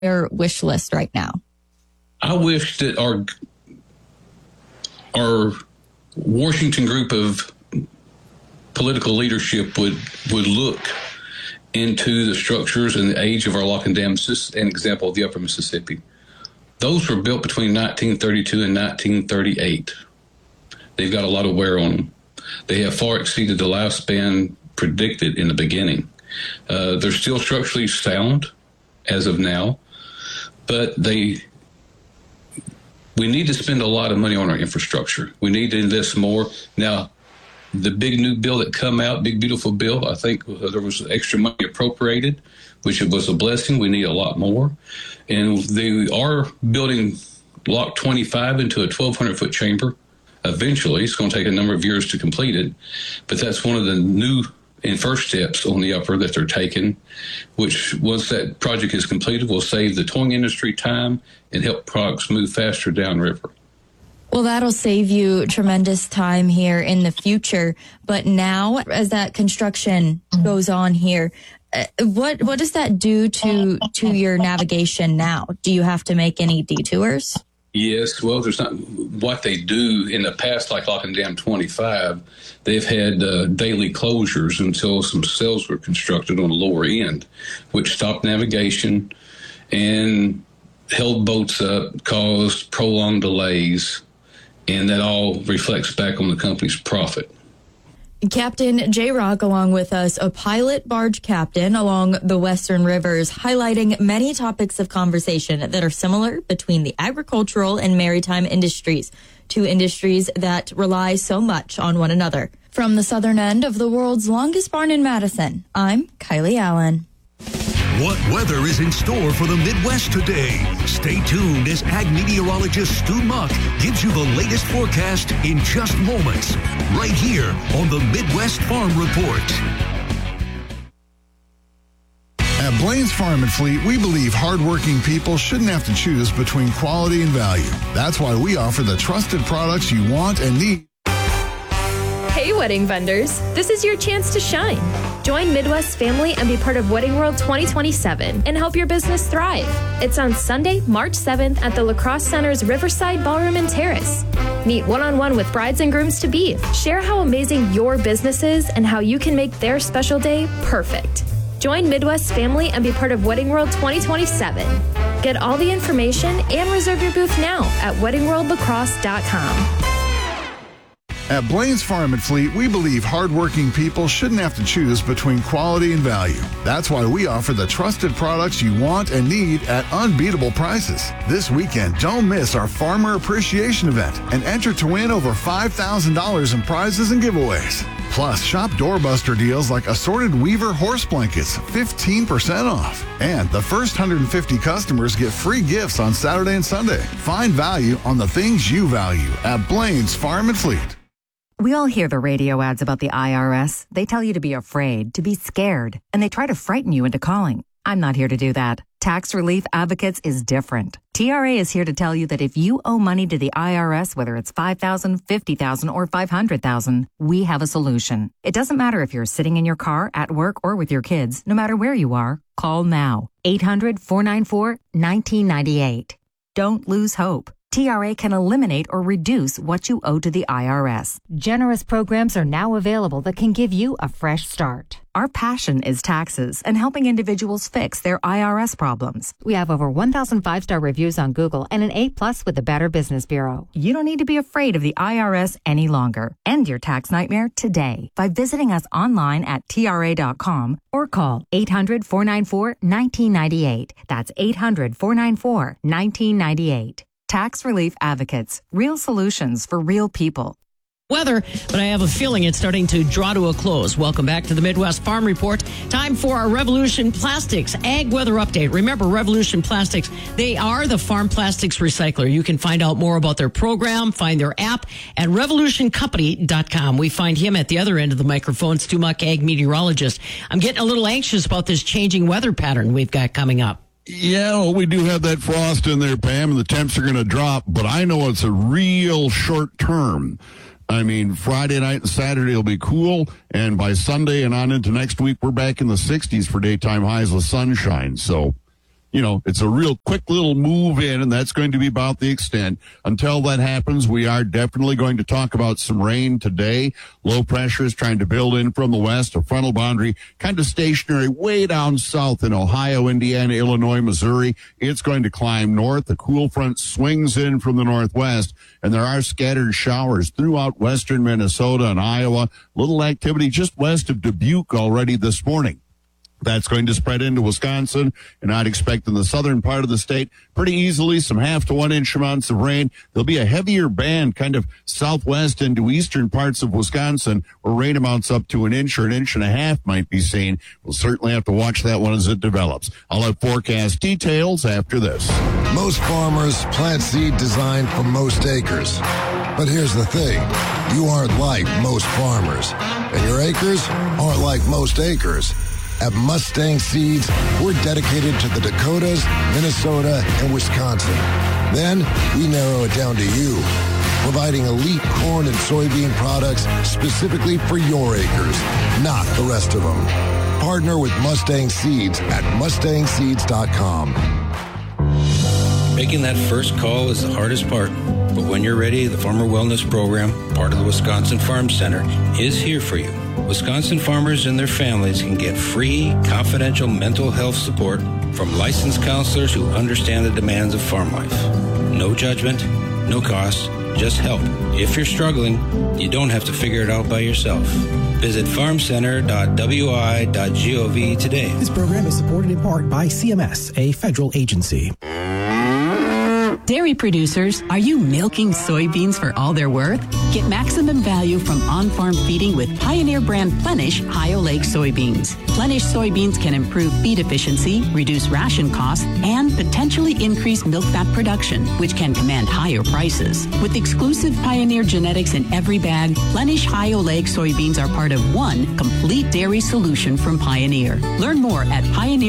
your wish list right now? I wish that our Washington group of political leadership would look into the structures and the age of our lock and dam system. An example of the Upper Mississippi. Those were built between 1932 and 1938. They've got a lot of wear on them. They have far exceeded the lifespan predicted in the beginning. They're still structurally sound as of now, but we need to spend a lot of money on our infrastructure. We need to invest more. Now, the big new bill that come out, big beautiful bill, I think there was extra money appropriated, which was a blessing. We need a lot more. And they are building Lock 25 into a 1,200-foot chamber. Eventually, it's going to take a number of years to complete it, but that's one of the new and first steps on the upper that they're taking, which once that project is completed will save the towing industry time and help products move faster downriver. Well, that'll save you tremendous time here in the future. But now, as that construction goes on here, what does that do to your navigation now? Do you have to make any detours? Yes, well, there's not what they do in the past, like Lock and Dam 25. They've had daily closures until some cells were constructed on the lower end, which stopped navigation and held boats up, caused prolonged delays, and that all reflects back on the company's profit. Captain Jay Rock along with us, a pilot barge captain along the Western Rivers, highlighting many topics of conversation that are similar between the agricultural and maritime industries, two industries that rely so much on one another. From the southern end of the world's longest barn in Madison, I'm Kylie Allen. What weather is in store for the Midwest today? Stay tuned as ag meteorologist Stu Muck gives you the latest forecast in just moments, right here on the Midwest Farm Report. At Blaine's Farm and Fleet, we believe hardworking people shouldn't have to choose between quality and value. That's why we offer the trusted products you want and need. Hey, wedding vendors, this is your chance to shine. Join Midwest family and be part of Wedding World 2027 and help your business thrive. It's on Sunday, March 7th at the La Crosse Center's Riverside Ballroom and Terrace. Meet one-on-one with brides and grooms to be. Share how amazing your business is and how you can make their special day perfect. Join Midwest family and be part of Wedding World 2027. Get all the information and reserve your booth now at weddingworldlacrosse.com. At Blaine's Farm and Fleet, we believe hardworking people shouldn't have to choose between quality and value. That's why we offer the trusted products you want and need at unbeatable prices. This weekend, don't miss our Farmer Appreciation Event and enter to win over $5,000 in prizes and giveaways. Plus, shop doorbuster deals like assorted Weaver horse blankets, 15% off. And the first 150 customers get free gifts on Saturday and Sunday. Find value on the things you value at Blaine's Farm and Fleet. We all hear the radio ads about the IRS. They tell you to be afraid, to be scared, and they try to frighten you into calling. I'm not here to do that. Tax Relief Advocates is different. TRA is here to tell you that if you owe money to the IRS, whether it's $5,000, $50,000, or $500,000, we have a solution. It doesn't matter if you're sitting in your car, at work, or with your kids. No matter where you are, call now. 800-494-1998. Don't lose hope. TRA can eliminate or reduce what you owe to the IRS. Generous programs are now available that can give you a fresh start. Our passion is taxes and helping individuals fix their IRS problems. We have over 1,000 5-star reviews on Google and an A+ with the Better Business Bureau. You don't need to be afraid of the IRS any longer. End your tax nightmare today by visiting us online at TRA.com or call 800-494-1998. That's 800-494-1998. Tax Relief Advocates, real solutions for real people. Weather, but I have a feeling it's starting to draw to a close. Welcome back to the Midwest Farm Report. Time for our Revolution Plastics Ag Weather Update. Remember, Revolution Plastics, they are the farm plastics recycler. You can find out more about their program, find their app at revolutioncompany.com. We find him at the other end of the microphone, Stu Muck, ag meteorologist. I'm getting a little anxious about this changing weather pattern we've got coming up. Yeah, well, we do have that frost in there, Pam, and the temps are going to drop, but I know it's a real short term. I mean, Friday night and Saturday will be cool, and by Sunday and on into next week, we're back in the 60s for daytime highs with sunshine. So it's a real quick little move in, and that's going to be about the extent. Until that happens, we are definitely going to talk about some rain today. Low pressure is trying to build in from the west, a frontal boundary kind of stationary way down south in Ohio, Indiana, Illinois, Missouri. It's going to climb north. The cool front swings in from the northwest, and there are scattered showers throughout western Minnesota and Iowa. Little activity just west of Dubuque already this morning. That's going to spread into Wisconsin, and I'd expect in the southern part of the state pretty easily some 1/2 to 1 inch amounts of rain. There'll be a heavier band kind of southwest into eastern parts of Wisconsin where rain amounts up to 1 inch or 1.5 inches might be seen. We'll certainly have to watch that one as it develops. I'll have forecast details after this. Most farmers plant seed designed for most acres. But here's the thing. You aren't like most farmers, and your acres aren't like most acres. At Mustang Seeds, we're dedicated to the Dakotas, Minnesota, and Wisconsin. Then we narrow it down to you, providing elite corn and soybean products specifically for your acres, not the rest of them. Partner with Mustang Seeds at mustangseeds.com. Making that first call is the hardest part. But when you're ready, the Farmer Wellness Program, part of the Wisconsin Farm Center, is here for you. Wisconsin farmers and their families can get free, confidential mental health support from licensed counselors who understand the demands of farm life. No judgment, no cost, just help. If you're struggling, you don't have to figure it out by yourself. Visit farmcenter.wi.gov today. This program is supported in part by CMS, a federal agency. Dairy producers, are you milking soybeans for all they're worth? Get maximum value from on-farm feeding with Pioneer brand Plenish High-Oleic soybeans. Plenish soybeans can improve feed efficiency, reduce ration costs, and potentially increase milk fat production, which can command higher prices. With exclusive Pioneer genetics in every bag, Plenish High-Oleic soybeans are part of one complete dairy solution from Pioneer. Learn more at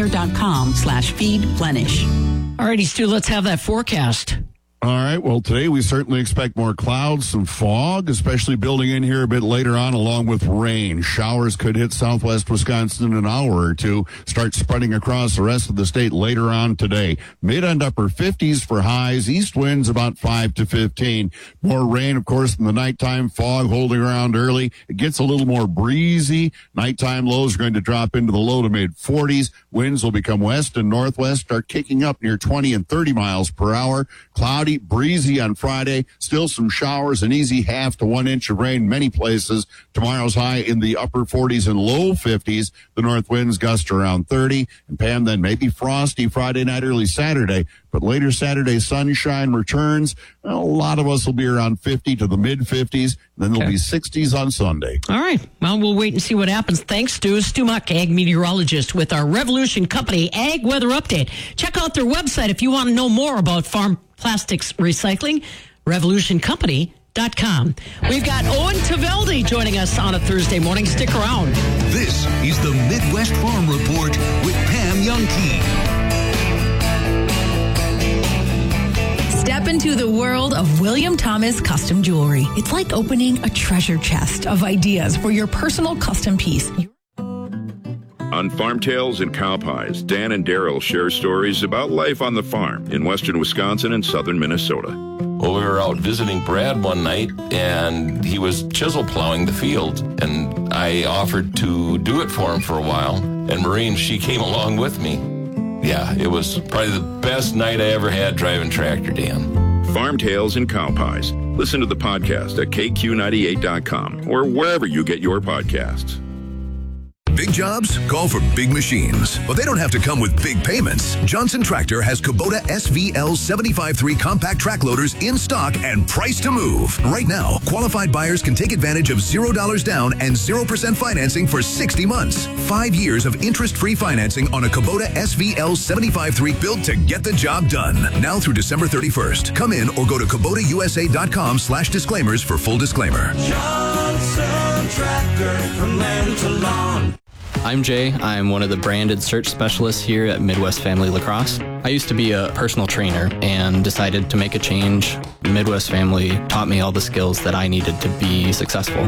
pioneer.com/feedplenish. All righty, Stu, let's have that forecast. All right. Well, today we certainly expect more clouds, some fog, especially building in here a bit later on, along with rain. Showers could hit southwest Wisconsin in an hour or two, start spreading across the rest of the state later on today. Mid and upper 50s for highs, east winds about 5 to 15. More rain, of course, in the nighttime, fog holding around early. It gets a little more breezy. Nighttime lows are going to drop into the low to mid 40s. Winds will become west and northwest, start kicking up near 20 and 30 miles per hour. Cloudy, breezy on Friday, still some showers, an easy 1/2 to 1 inch of rain many places. Tomorrow's high in the upper 40s and low 50s. The north winds gust around 30. And Pam, then maybe frosty Friday night, early Saturday. But later Saturday, sunshine returns. A lot of us will be around 50 to the mid-50s. Then there'll be 60s on Sunday. All right. Well, we'll wait and see what happens. Thanks, Stu. Stu Muck, ag meteorologist with our Revolution Company Ag Weather Update. Check out their website if you want to know more about farm plastics recycling, revolutioncompany.com. We've got Owen Taveldi joining us on a Thursday morning. Stick around. This is the Midwest Farm Report with Pam Youngkey. Step into the world of William Thomas Custom Jewelry. It's like opening a treasure chest of ideas for your personal custom piece. On Farm Tales and Cow Pies, Dan and Daryl share stories about life on the farm in western Wisconsin and southern Minnesota. Well, we were out visiting Brad one night, and he was chisel plowing the field, and I offered to do it for him for a while, and Maureen, she came along with me. Yeah, it was probably the best night I ever had driving tractor, Dan. Farm Tales and Cow Pies. Listen to the podcast at KQ98.com or wherever you get your podcasts. Big jobs call for big machines, but they don't have to come with big payments. Johnson Tractor has Kubota SVL 75.3 compact track loaders in stock and priced to move. Right now, qualified buyers can take advantage of $0 down and 0% financing for 60 months. 5 years of interest-free financing on a Kubota SVL 75.3 built to get the job done. Now through December 31st. Come in or go to KubotaUSA.com/disclaimers for full disclaimer. Johnson Tractor from land to lawn. I'm Jay. I'm one of the branded search specialists here at Midwest Family Lacrosse. I used to be a personal trainer and decided to make a change. Midwest Family taught me all the skills that I needed to be successful.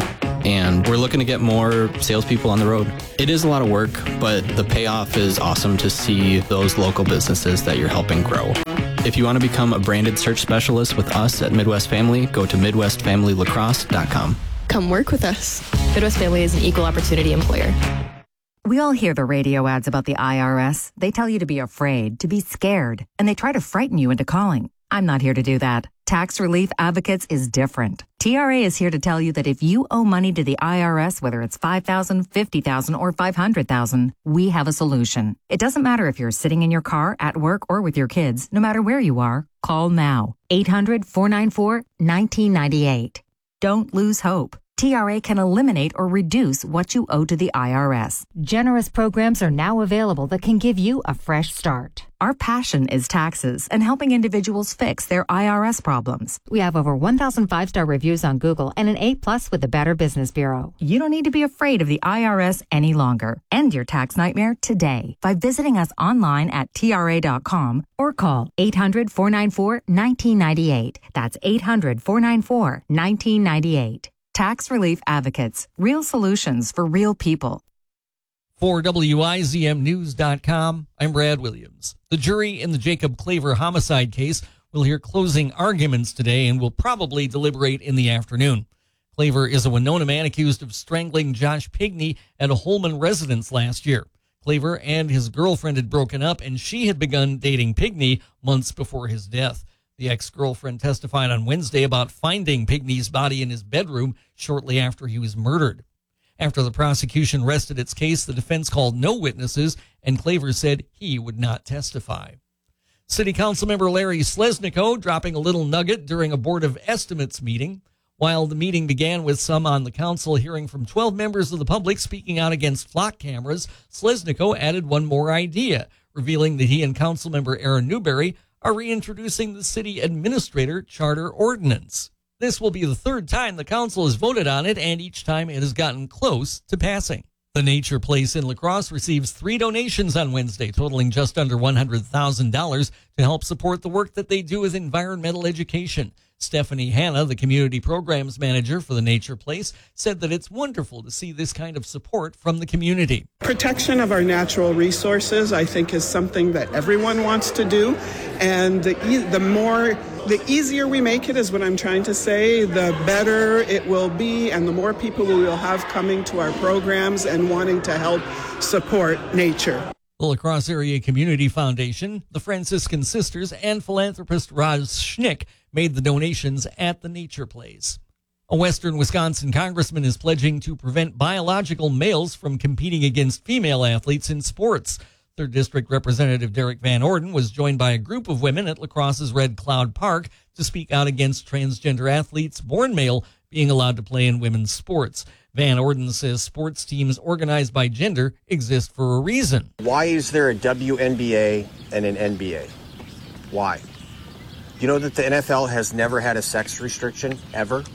and we're looking to get more salespeople on the road. It is a lot of work, but the payoff is awesome to see those local businesses that you're helping grow. If you want to become a branded search specialist with us at Midwest Family, go to MidwestFamilyLacrosse.com. Come work with us. Midwest Family is an equal opportunity employer. We all hear the radio ads about the IRS. They tell you to be afraid, to be scared, and they try to frighten you into calling. I'm not here to do that. Tax Relief Advocates is different. TRA is here to tell you that if you owe money to the IRS, whether it's $5,000, $50,000, or $500,000, we have a solution. It doesn't matter if you're sitting in your car, at work, or with your kids. No matter where you are, call now. 800-494-1998. Don't lose hope. TRA can eliminate or reduce what you owe to the IRS. Generous programs are now available that can give you a fresh start. Our passion is taxes and helping individuals fix their IRS problems. We have over 1,000 5-star reviews on Google and an A+ with the Better Business Bureau. You don't need to be afraid of the IRS any longer. End your tax nightmare today by visiting us online at TRA.com or call 800-494-1998. That's 800-494-1998. Tax Relief Advocates. Real solutions for real people. For WIZMnews.com, I'm Brad Williams. The jury in the Jacob Claver homicide case will hear closing arguments today and will probably deliberate in the afternoon. Claver is a Winona man accused of strangling Josh Pigney at a Holman residence last year. Claver and his girlfriend had broken up, and she had begun dating Pigney months before his death. The ex-girlfriend testified on Wednesday about finding Pigney's body in his bedroom shortly after he was murdered. After the prosecution rested its case, the defense called no witnesses, and Claver said he would not testify. City Council member Larry Slesniko dropping a little nugget during a Board of Estimates meeting. While the meeting began with some on the council hearing from 12 members of the public speaking out against flock cameras, Slesniko added one more idea, revealing that he and Councilmember Aaron Newberry are reintroducing the city administrator charter ordinance. This will be the third time the council has voted on it, and each time it has gotten close to passing. The Nature Place in La Crosse receives 3 donations on Wednesday, totaling just under $100,000 to help support the work that they do with environmental education. Stephanie Hanna, the community programs manager for the Nature Place, said that it's wonderful to see this kind of support from the community. Protection of our natural resources, I think, is something that everyone wants to do. And the easier we make it is what I'm trying to say, the better it will be, and the more people we will have coming to our programs and wanting to help support nature. The La Crosse Area Community Foundation, the Franciscan Sisters, and philanthropist Roz Schnick made the donations at the Nature Place. A Western Wisconsin congressman is pledging to prevent biological males from competing against female athletes in sports. 3rd District Representative Derek Van Orden was joined by a group of women at La Crosse's Red Cloud Park to speak out against transgender athletes born male being allowed to play in women's sports. Van Orden says sports teams organized by gender exist for a reason. Why is there a WNBA and an NBA? Why? You know that the NFL has never had a sex restriction, ever?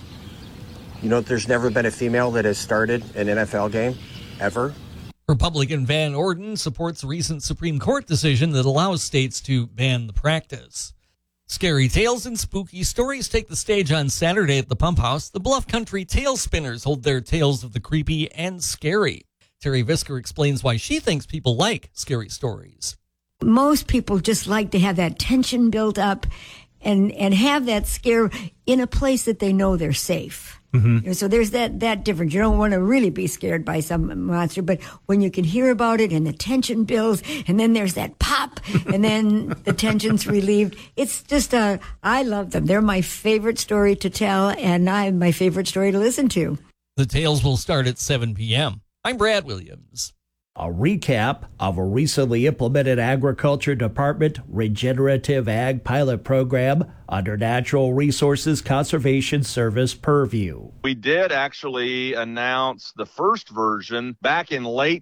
You know that there's never been a female that has started an NFL game, ever? Republican Van Orden supports a recent Supreme Court decision that allows states to ban the practice. Scary tales and spooky stories take the stage on Saturday at the Pump House. The Bluff Country Tale Spinners hold their tales of the creepy and scary. Terry Visker explains why she thinks people like scary stories. Most people just like to have that tension built up and have that scare in a place that they know they're safe. Mm-hmm. So there's that difference. You don't want to really be scared by some monster, but when you can hear about it and the tension builds, and then there's that pop, and then the tension's relieved. It's just I love them. They're my favorite story to tell, and my favorite story to listen to. The tales will start at 7 p.m. I'm Brad Williams. A recap of a recently implemented Agriculture Department Regenerative Ag Pilot Program under Natural Resources Conservation Service purview. We did actually announce the first version back in late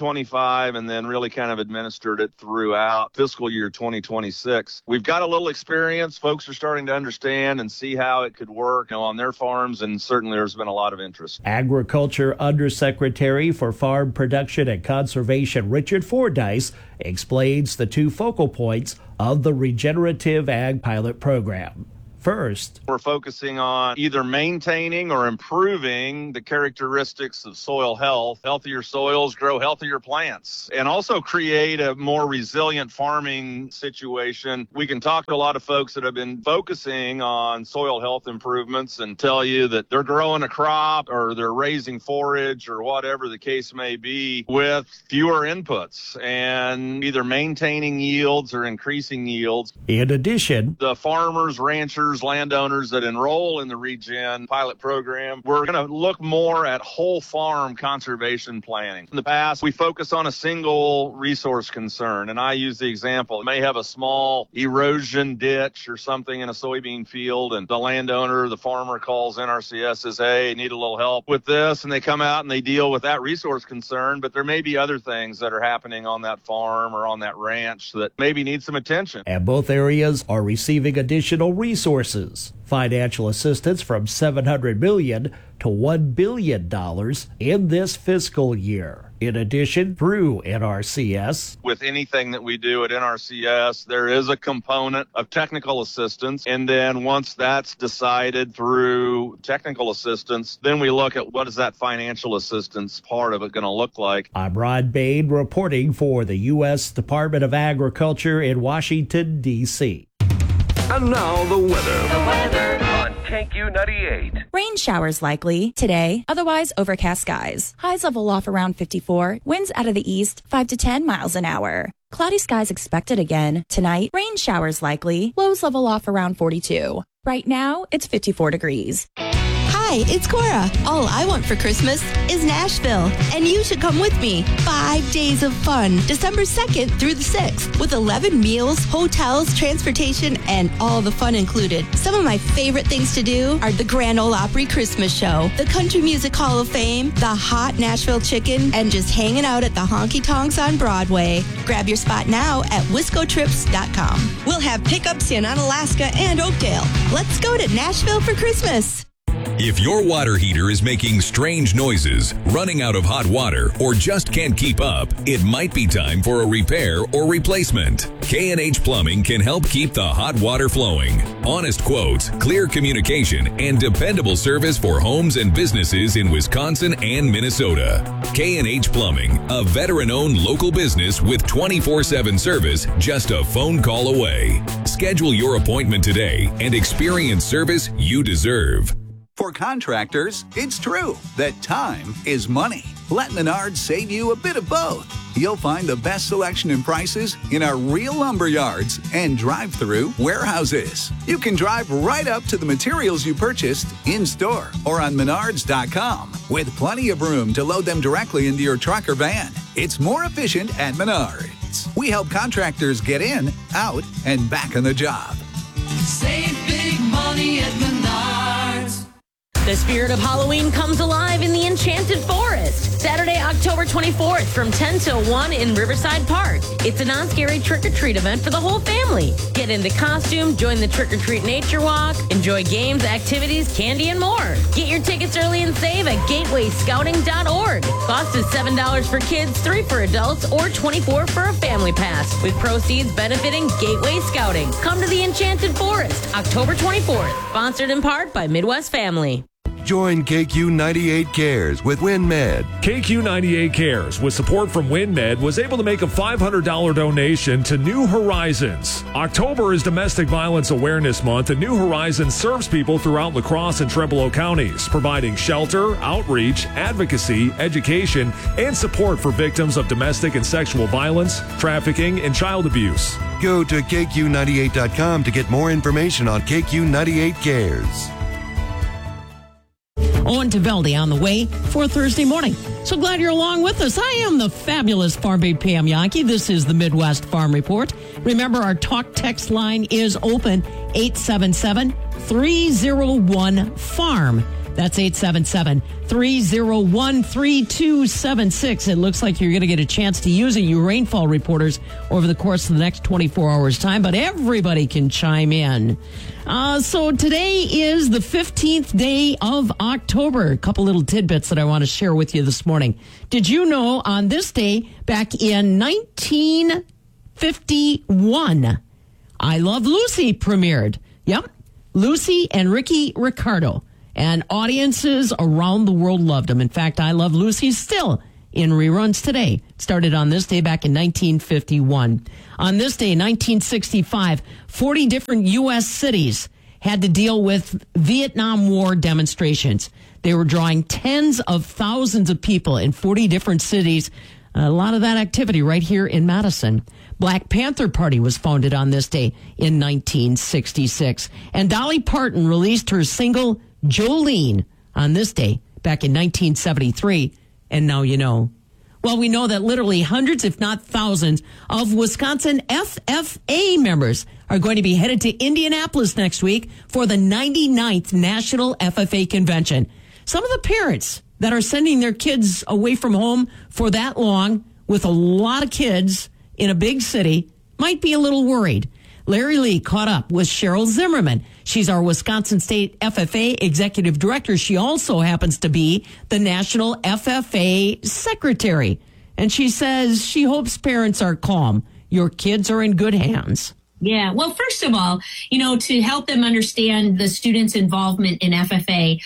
2025 and then really kind of administered it throughout fiscal year 2026. We've got a little experience. Folks are starting to understand and see how it could work on their farms, and certainly there's been a lot of interest. Agriculture Undersecretary for Farm Production and Conservation Richard Fordyce explains the 2 focal points of the Regenerative Ag Pilot Program. First, we're focusing on either maintaining or improving the characteristics of soil health. Healthier soils grow healthier plants and also create a more resilient farming situation. We can talk to a lot of folks that have been focusing on soil health improvements and tell you that they're growing a crop or they're raising forage or whatever the case may be with fewer inputs and either maintaining yields or increasing yields. In addition, the farmers, ranchers, landowners that enroll in the Regen pilot program, we're going to look more at whole farm conservation planning. In the past, we focus on a single resource concern, and I use the example. It may have a small erosion ditch or something in a soybean field, and the landowner, the farmer calls NRCS, says, hey, I need a little help with this, and they come out and they deal with that resource concern, but there may be other things that are happening on that farm or on that ranch that maybe need some attention. And both areas are receiving additional resources. Financial assistance from $700 million to $1 billion in this fiscal year. In addition, through NRCS. With anything that we do at NRCS, there is a component of technical assistance. And then once that's decided through technical assistance, then we look at what is that financial assistance part of it going to look like. I'm Ron Bain reporting for the U.S. Department of Agriculture in Washington, D.C. And now the weather on KQ98. Rain showers likely today, otherwise overcast skies. Highs level off around 54. Winds out of the east 5 to 10 miles an hour. Cloudy skies expected again tonight. Rain showers likely. Lows level off around 42. Right now, it's 54 degrees. Hi, it's Cora. All I want for Christmas is Nashville, and you should come with me. 5 days of fun, December 2nd through the 6th, with 11 meals, hotels, transportation, and all the fun included. Some of my favorite things to do are the Grand Ole Opry Christmas Show, the Country Music Hall of Fame, the hot Nashville chicken, and just hanging out at the honky tonks on Broadway. Grab your spot now at wiscotrips.com. We'll have pickups in Onalaska and Oakdale. Let's go to Nashville for Christmas. If your water heater is making strange noises, running out of hot water, or just can't keep up, it might be time for a repair or replacement. K&H Plumbing can help keep the hot water flowing. Honest quotes, clear communication, and dependable service for homes and businesses in Wisconsin and Minnesota. K&H Plumbing, a veteran-owned local business with 24/7 service just a phone call away. Schedule your appointment today and experience service you deserve. For contractors, it's true that time is money. Let Menards save you a bit of both. You'll find the best selection and prices in our real lumber yards and drive-through warehouses. You can drive right up to the materials you purchased in-store or on Menards.com with plenty of room to load them directly into your truck or van. It's more efficient at Menards. We help contractors get in, out, and back on the job. Save big money at Menards. The spirit of Halloween comes alive in the Enchanted Forest. Saturday, October 24th from 10 till 1 in Riverside Park. It's a non-scary trick-or-treat event for the whole family. Get into costume, join the trick-or-treat nature walk, enjoy games, activities, candy, and more. Get your tickets early and save at gatewayscouting.org. Cost is $7 for kids, $3 for adults, or $24 for a family pass, with proceeds benefiting Gateway Scouting. Come to the Enchanted Forest, October 24th. Sponsored in part by Midwest Family. Join KQ98 Cares with WinMed. KQ98 Cares, with support from WinMed, was able to make a $500 donation to New Horizons. October is Domestic Violence Awareness Month, and New Horizons serves people throughout La Crosse and Trempealeau counties, providing shelter, outreach, advocacy, education, and support for victims of domestic and sexual violence, trafficking, and child abuse. Go to KQ98.com to get more information on KQ98 Cares. Owen Taveldi on the way for Thursday morning. So glad you're along with us. I am the fabulous Farm Babe Pam Yankee. This is the Midwest Farm Report. Remember, our talk text line is open, 877-301-FARM. That's 877-301-3276. It looks like you're going to get a chance to use it, you rainfall reporters, over the course of the next 24 hours' time, but everybody can chime in. So today is the 15th day of October. A couple little tidbits that I want to share with you this morning. Did you know on this day, back in 1951, I Love Lucy premiered? Yep. Lucy and Ricky Ricardo. And audiences around the world loved them. In fact, I Love Lucy still in reruns today. It started on this day back in 1951. On this day, 1965, 40 different U.S. cities had to deal with Vietnam War demonstrations. They were drawing tens of thousands of people in 40 different cities. A lot of that activity right here in Madison. Black Panther Party was founded on this day in 1966. And Dolly Parton released her single Jolene on this day back in 1973. And now you know. Well, we know that literally hundreds, if not thousands, of Wisconsin FFA members are going to be headed to Indianapolis next week for the 99th National FFA Convention. Some of the parents that are sending their kids away from home for that long with a lot of kids in a big city might be a little worried. Larry Lee caught up with Cheryl Zimmerman. She's our Wisconsin State FFA Executive Director. She also happens to be the National FFA Secretary. And she says she hopes parents are calm. Your kids are in good hands. Yeah. Well, first of all, to help them understand the students' involvement in FFA,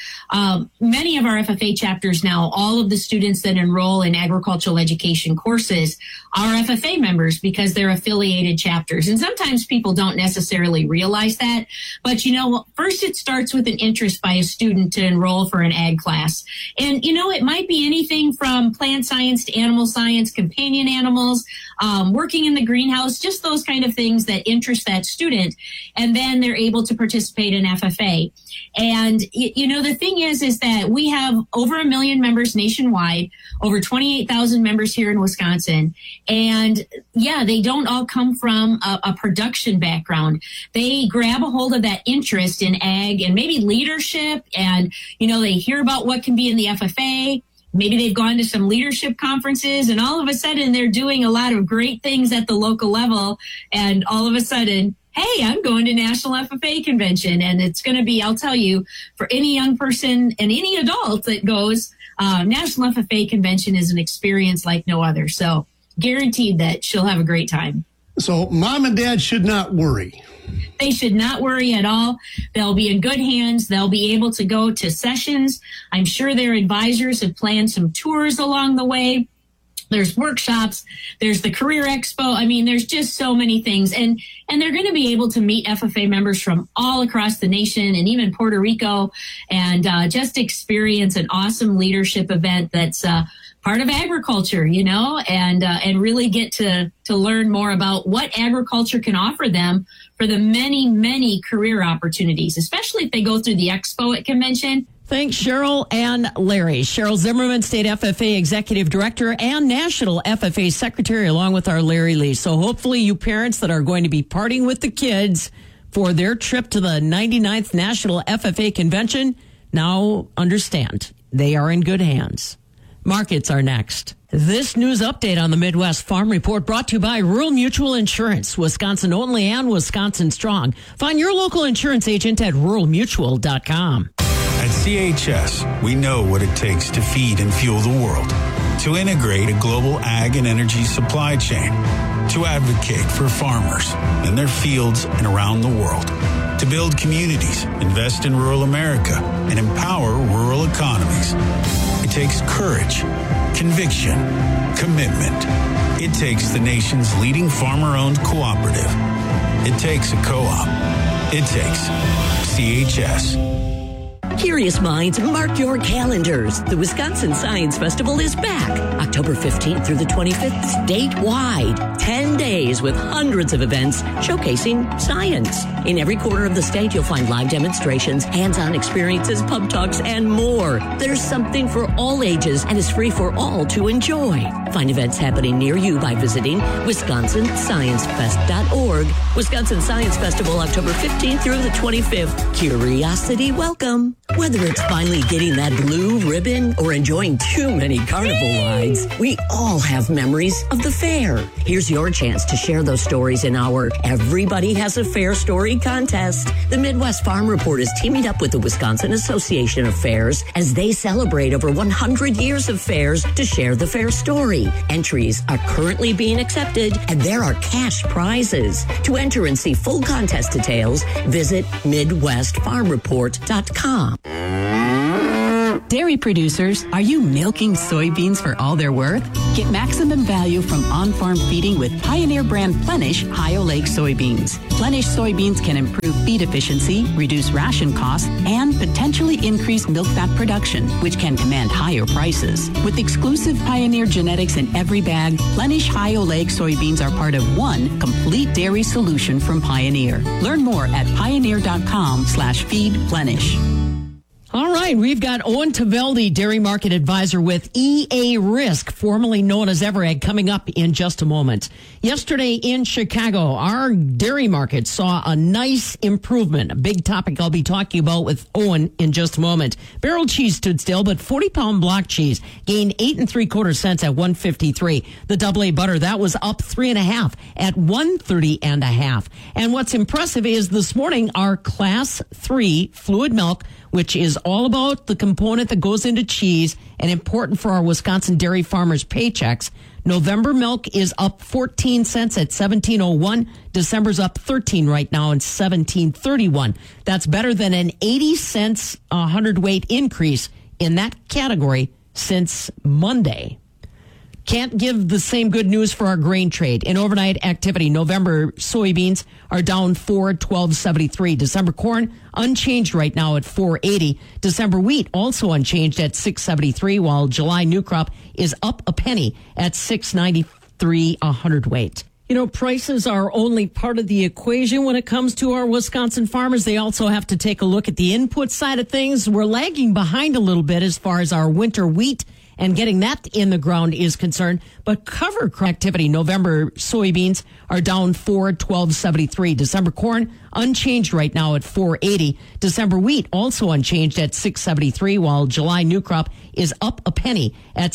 many of our FFA chapters now, all of the students that enroll in agricultural education courses are FFA members because they're affiliated chapters. And sometimes people don't necessarily realize that. But, first it starts with an interest by a student to enroll for an ag class. And, it might be anything from plant science to animal science, companion animals, working in the greenhouse, just those kind of things that interest that student. And then they're able to participate in FFA. And, the thing is that we have over 1 million members nationwide, over 28,000 members here in Wisconsin. And yeah, they don't all come from a production background. They grab a hold of that interest in ag and maybe leadership. And, they hear about what can be in the FFA. Maybe they've gone to some leadership conferences and all of a sudden they're doing a lot of great things at the local level. And all of a sudden, hey, I'm going to National FFA Convention. And it's going to be, I'll tell you, for any young person and any adult that goes, National FFA Convention is an experience like no other. So guaranteed that she'll have a great time. So mom and dad should not worry. They should not worry at all. They'll be in good hands. They'll be able to go to sessions. I'm sure their advisors have planned some tours along the way. There's workshops. There's the Career Expo. I mean, there's just so many things. And they're going to be able to meet FFA members from all across the nation and even Puerto Rico and just experience an awesome leadership event that's part of agriculture, and really get to learn more about what agriculture can offer them for the many, many career opportunities, especially if they go through the expo at convention. Thanks, Cheryl and Larry. Cheryl Zimmerman, State FFA Executive Director and National FFA Secretary, along with our Larry Lee. So hopefully you parents that are going to be partying with the kids for their trip to the 99th National FFA Convention now understand they are in good hands. Markets are next. This news update on the Midwest Farm Report brought to you by Rural Mutual Insurance, Wisconsin only and Wisconsin strong. Find your local insurance agent at ruralmutual.com. At CHS, we know what it takes to feed and fuel the world, to integrate a global ag and energy supply chain, to advocate for farmers in their fields and around the world, to build communities, invest in rural America, and empower rural economies. It takes courage, conviction, commitment. It takes the nation's leading farmer-owned cooperative. It takes a co-op. It takes CHS. Curious minds, mark your calendars. The Wisconsin Science Festival is back, October 15th through the 25th, statewide. 10 days with hundreds of events showcasing science. In every corner of the state, you'll find live demonstrations, hands-on experiences, pub talks, and more. There's something for all ages and is free for all to enjoy. Find events happening near you by visiting WisconsinScienceFest.org. Wisconsin Science Festival, October 15th through the 25th. Curiosity welcome. Whether it's finally getting that blue ribbon or enjoying too many carnival rides, we all have memories of the fair. Here's your chance chance to share those stories in our Everybody Has a Fair Story contest. The Midwest Farm Report is teaming up with the Wisconsin Association of Fairs as they celebrate over 100 years of fairs to share the fair story. Entries are currently being accepted, and there are cash prizes. To enter and see full contest details, visit MidwestFarmReport.com. Dairy producers, are you milking soybeans for all they're worth? Get maximum value from on-farm feeding with Pioneer brand Plenish High-Oleic soybeans. Plenish soybeans can improve feed efficiency, reduce ration costs, and potentially increase milk fat production, which can command higher prices. With exclusive Pioneer genetics in every bag, Plenish High-Oleic soybeans are part of one complete dairy solution from Pioneer. Learn more at pioneer.com/feedplenish. All right, we've got Owen Taveldi, Dairy Market Advisor with EA Risk, formerly known as Everag, coming up in just a moment. Yesterday in Chicago, our dairy market saw a nice improvement, a big topic I'll be talking about with Owen in just a moment. Barrel cheese stood still, but 40-pound block cheese gained 8 3/4 cents at $1.53. The AA butter, that was up 3.5 at $1.30.5. And what's impressive is this morning, our Class 3 fluid milk, which is all about the component that goes into cheese and important for our Wisconsin dairy farmers' paychecks. November milk is up 14 cents at $17.01. December's up 13 right now at $17.31. That's better than an 80 cents a hundredweight increase in that category since Monday. Can't give the same good news for our grain trade. In overnight activity, November soybeans are down 4 at $12.73. December corn unchanged right now at $4.80. December wheat also unchanged at $6.73, while July new crop is up a penny at $6.93 a hundredweight. You know, prices are only part of the equation when it comes to our Wisconsin farmers. They also have to take a look at the input side of things. We're lagging behind a little bit as far as our winter wheat and getting that in the ground is concerned. But cover crop activity, November soybeans are down 4 at $12.73. December corn unchanged right now at $4.80. December wheat also unchanged at $6.73, while July new crop is up a penny at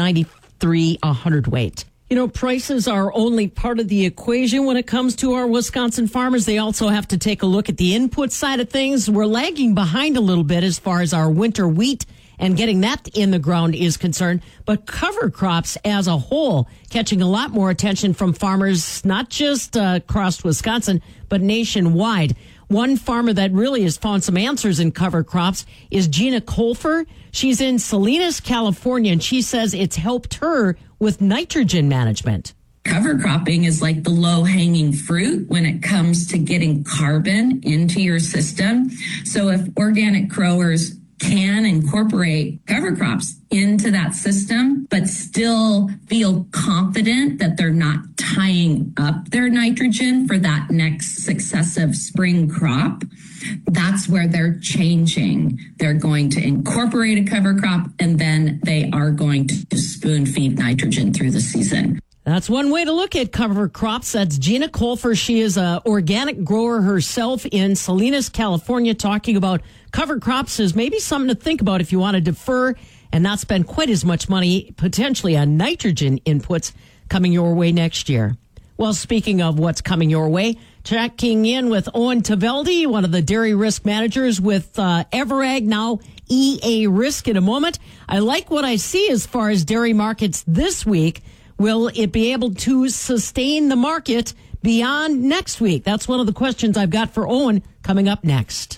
$6.93 a hundredweight. You know, prices are only part of the equation when it comes to our Wisconsin farmers. They also have to take a look at the input side of things. We're lagging behind a little bit as far as our winter wheat and getting that in the ground is concerned. But cover crops as a whole catching a lot more attention from farmers, not just across Wisconsin, but nationwide. One farmer that really has found some answers in cover crops is Gina Colfer. She's in Salinas, California, and she says it's helped her with nitrogen management. Cover cropping is like the low-hanging fruit when it comes to getting carbon into your system. So if organic growers can incorporate cover crops into that system, but still feel confident that they're not tying up their nitrogen for that next successive spring crop, that's where they're changing. They're going to incorporate a cover crop, and then they are going to spoon feed nitrogen through the season. That's one way to look at cover crops. That's Gina Colfer. She is an organic grower herself in Salinas, California, talking about cover crops as maybe something to think about if you want to defer and not spend quite as much money potentially on nitrogen inputs coming your way next year. Well, speaking of what's coming your way, checking in with Owen Taveldi, one of the dairy risk managers with Everag, now EA Risk in a moment. I like what I see as far as dairy markets this week. Will it be able to sustain the market beyond next week? That's one of the questions I've got for Owen coming up next.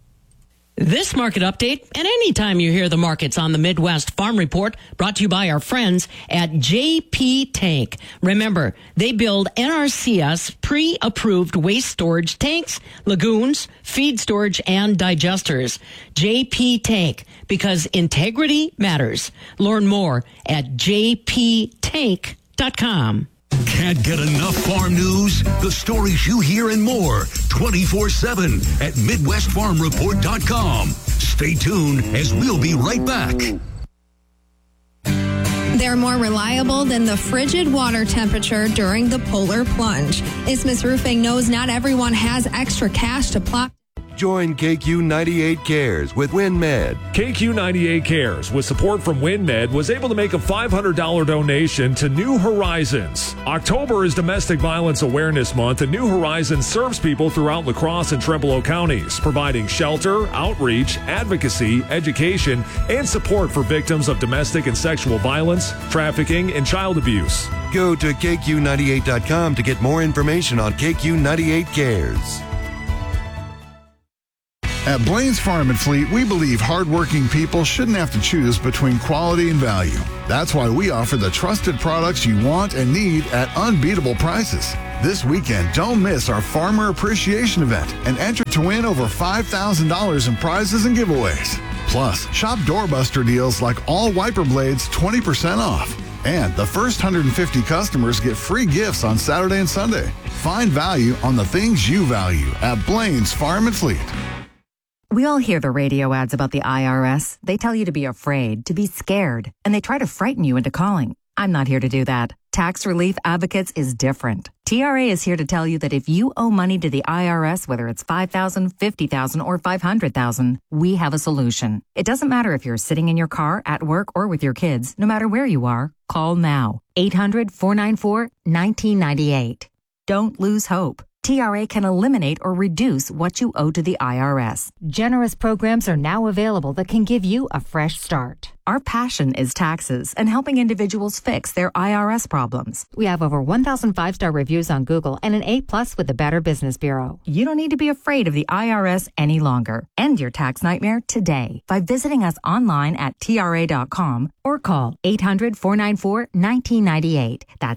This market update, and anytime you hear the markets on the Midwest Farm Report, brought to you by our friends at JP Tank. Remember, they build NRCS pre-approved waste storage tanks, lagoons, feed storage, and digesters. JP Tank, because integrity matters. Learn more at jptank.com. Can't get enough farm news? The stories you hear and more 24/7 at MidwestFarmReport.com. Stay tuned as we'll be right back. They're more reliable than the frigid water temperature during the polar plunge. Isthmus Roofing knows not everyone has extra cash to plop. Join KQ98 Cares with WinMed. KQ98 Cares, with support from WinMed, was able to make a $500 donation to New Horizons. October is Domestic Violence Awareness Month, and New Horizons serves people throughout La Crosse and Trempealeau counties, providing shelter, outreach, advocacy, education, and support for victims of domestic and sexual violence, trafficking, and child abuse. Go to KQ98.com to get more information on KQ98 Cares. At Blaine's Farm and Fleet, we believe hardworking people shouldn't have to choose between quality and value. That's why we offer the trusted products you want and need at unbeatable prices. This weekend, don't miss our Farmer Appreciation Event and enter to win over $5,000 in prizes and giveaways. Plus, shop doorbuster deals like all wiper blades 20% off. And the first 150 customers get free gifts on Saturday and Sunday. Find value on the things you value at Blaine's Farm and Fleet. We all hear the radio ads about the IRS. They tell you to be afraid, to be scared, and they try to frighten you into calling. I'm not here to do that. Tax Relief Advocates is different. TRA is here to tell you that if you owe money to the IRS, whether it's $5,000, $50,000, or $500,000, we have a solution. It doesn't matter if you're sitting in your car, at work, or with your kids. No matter where you are, call now. 800-494-1998. Don't lose hope. TRA can eliminate or reduce what you owe to the IRS. Generous programs are now available that can give you a fresh start. Our passion is taxes and helping individuals fix their IRS problems. We have over 1,000 5-star reviews on Google and an A+ with the Better Business Bureau. You don't need to be afraid of the IRS any longer. End your tax nightmare today by visiting us online at TRA.com or call 800-494-1998. That's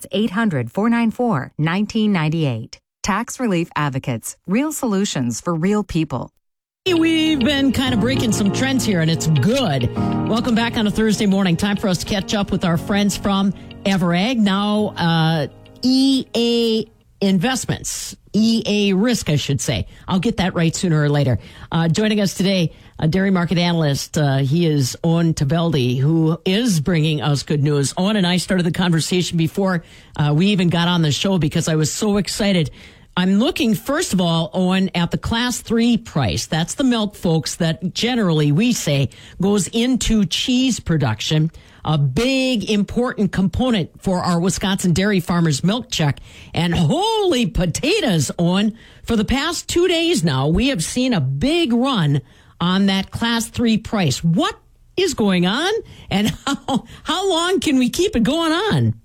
800-494-1998. Tax Relief Advocates, real solutions for real people. We've been kind of breaking some trends here, and it's good. Welcome back on a Thursday morning. Time for us to catch up with our friends from Everag, now EA Investments. EA Risk, I should say. I'll get that right sooner or later. Joining us today, a dairy market analyst. He is Owen Tveldie, who is bringing us good news. Owen and I started the conversation before we even got on the show because I was so excited. I'm looking, first of all, Owen, at the Class 3 price. That's the milk, folks, that generally we say goes into cheese production. A big, important component for our Wisconsin dairy farmers' milk check. And holy potatoes, Owen, for the past 2 days now, we have seen a big run on that Class 3 price. What is going on, and how long can we keep it going on?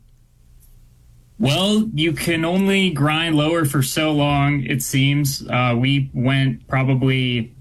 Well, you can only grind lower for so long, it seems. We went probably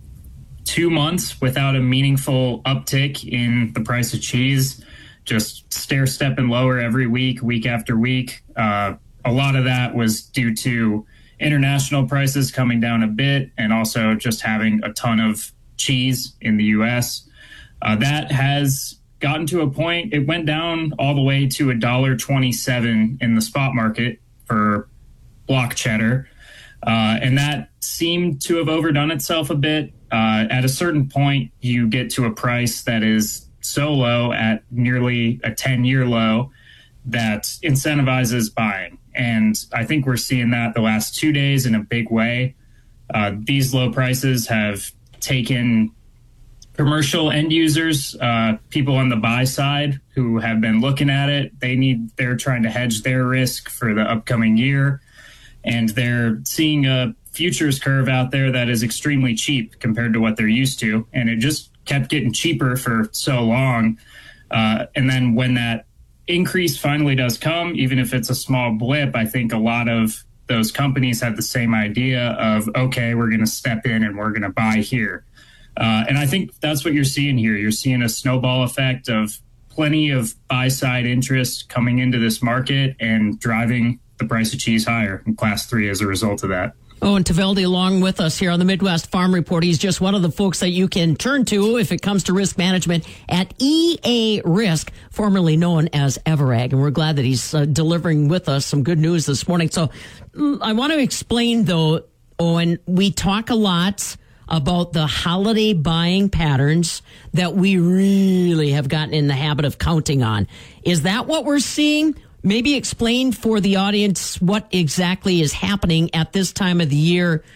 2 months without a meaningful uptick in the price of cheese, just stair-stepping lower every week, week after week. A lot of that was due to international prices coming down a bit and also just having a ton of cheese in the U.S. That has gotten to a point, it went down all the way to $1.27 in the spot market for block cheddar. And that seemed to have overdone itself a bit. At a certain point, you get to a price that is so low at nearly a 10-year low that incentivizes buying. And I think we're seeing that the last 2 days in a big way. These low prices have taken commercial end users, people on the buy side who have been looking at it. They're trying to hedge their risk for the upcoming year. And they're seeing a futures curve out there that is extremely cheap compared to what they're used to. And it just kept getting cheaper for so long. And then when that increase finally does come, even if it's a small blip, I think a lot of those companies have the same idea of, okay, we're going to step in and we're going to buy here. And I think that's what you're seeing here. You're seeing a snowball effect of plenty of buy-side interest coming into this market and driving the price of cheese higher in Class 3 as a result of that. Owen Tveldie along with us here on the Midwest Farm Report. He's just one of the folks that you can turn to if it comes to risk management at EA Risk, formerly known as Everag. And we're glad that he's delivering with us some good news this morning. So I want to explain, though, Owen, we talk a lot about the holiday buying patterns that we really have gotten in the habit of counting on. Is that what we're seeing? Maybe explain for the audience what exactly is happening at this time of the year,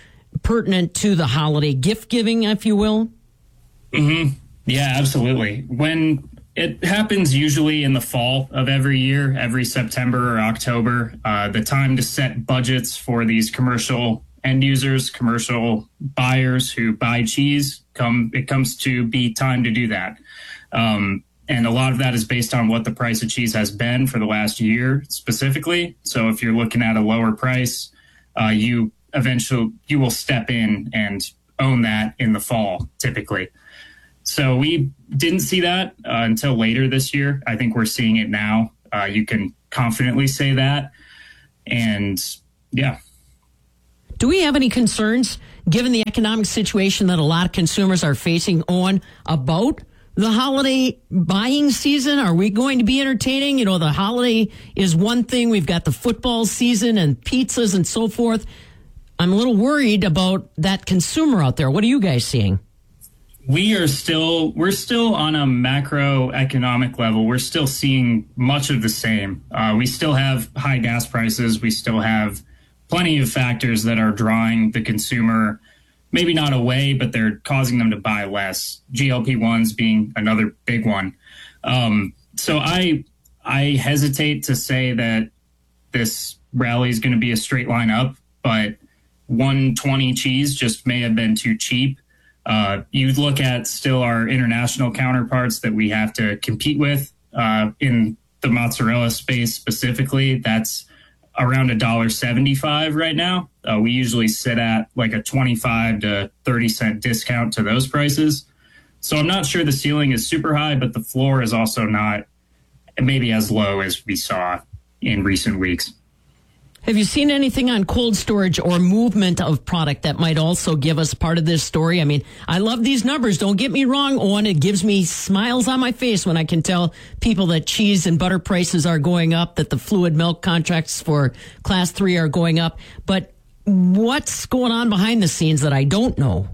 pertinent to the holiday gift giving, if you will? Mm-hmm. Yeah, absolutely. When it happens usually in the fall of every year, every September or October, the time to set budgets for these commercial end users, commercial buyers who buy cheese, it comes to be time to do that. And a lot of that is based on what the price of cheese has been for the last year specifically. So if you're looking at a lower price, you will step in and own that in the fall, typically. So we didn't see that until later this year. I think we're seeing it now. You can confidently say that. And yeah. Do we have any concerns, given the economic situation that a lot of consumers are facing on about the holiday buying season? Are we going to be entertaining? You know, the holiday is one thing. We've got the football season and pizzas and so forth. I'm a little worried about that consumer out there. What are you guys seeing? We're still on a macroeconomic level. We're still seeing much of the same. We still have high gas prices. We still have plenty of factors that are drawing the consumer, maybe not away, but they're causing them to buy less. GLP-1s being another big one. So I hesitate to say that this rally is going to be a straight line up, but 120 cheese just may have been too cheap. You look at still our international counterparts that we have to compete with in the mozzarella space specifically. That's around $1.75 right now. We usually sit at like a 25 to 30 cent discount to those prices. So I'm not sure the ceiling is super high, but the floor is also not maybe as low as we saw in recent weeks. Have you seen anything on cold storage or movement of product that might also give us part of this story? I mean, I love these numbers. Don't get me wrong, Owen. It gives me smiles on my face when I can tell people that cheese and butter prices are going up, that the fluid milk contracts for Class 3 are going up. But what's going on behind the scenes that I don't know?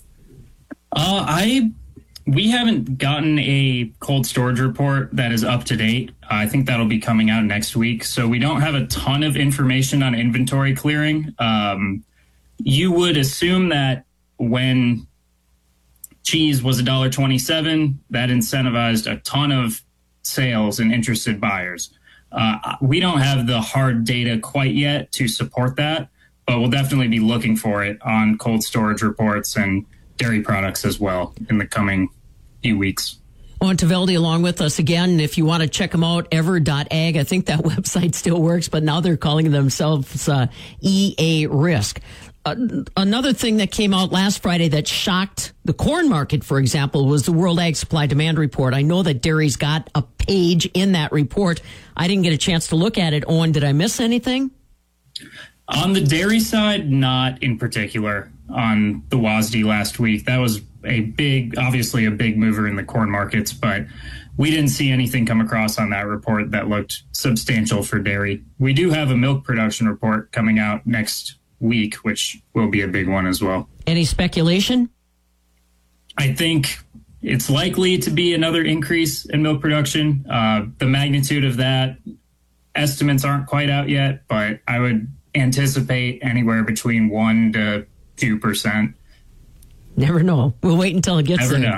We haven't gotten a cold storage report that is up to date. I think that'll be coming out next week. So we don't have a ton of information on inventory clearing. You would assume that when cheese was $1.27, that incentivized a ton of sales and interested buyers. We don't have the hard data quite yet to support that, but we'll definitely be looking for it on cold storage reports and dairy products as well in the coming few weeks. Owen Taveldi along with us again. If you want to check them out, ever.ag. I think that website still works, but now they're calling themselves EA Risk. Another thing that came out last Friday that shocked the corn market, for example, was the World Ag Supply Demand Report. I know that dairy's got a page in that report. I didn't get a chance to look at it. Owen, did I miss anything? On the dairy side, not in particular. On the WASDE last week, that was obviously a big mover in the corn markets, but we didn't see anything come across on that report that looked substantial for dairy. We do have a milk production report coming out next week, which will be a big one as well. Any speculation? I think it's likely to be another increase in milk production. The magnitude of that, estimates aren't quite out yet, but I would anticipate anywhere between 1% to 2%. Never know. We'll wait until it gets there. Never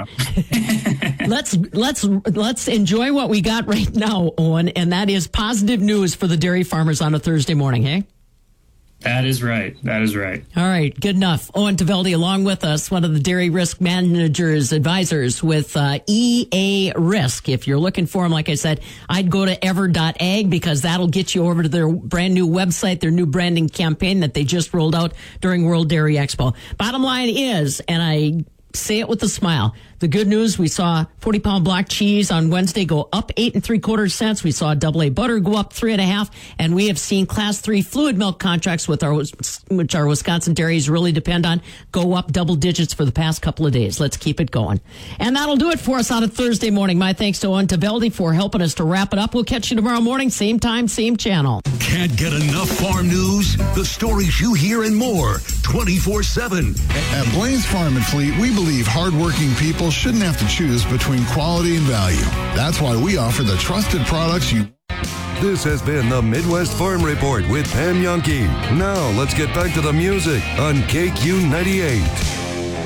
know. Let's enjoy what we got right now, Owen, and that is positive news for the dairy farmers on a Thursday morning, hey? That is right. That is right. All right. Good enough. Owen Taveldi along with us, one of the dairy risk managers, advisors with EA Risk. If you're looking for him, like I said, I'd go to ever.ag because that'll get you over to their brand new website, their new branding campaign that they just rolled out during World Dairy Expo. Bottom line is, and I say it with a smile, the good news, we saw 40-pound block cheese on Wednesday go up 8 3/4 cents. We saw AA butter go up 3.5, and we have seen Class 3 fluid milk contracts which our Wisconsin dairies really depend on, go up double digits for the past couple of days. Let's keep it going. And that'll do it for us on a Thursday morning. My thanks to Owen Taveldi for helping us to wrap it up. We'll catch you tomorrow morning, same time, same channel. Can't get enough farm news? The stories you hear and more, 24/7. At Blaine's Farm and Fleet, we believe hardworking people shouldn't have to choose between quality and value. That's why we offer the trusted products you This has been the Midwest Farm Report with Pam Yonke. Now let's get back to the music on KQ 98.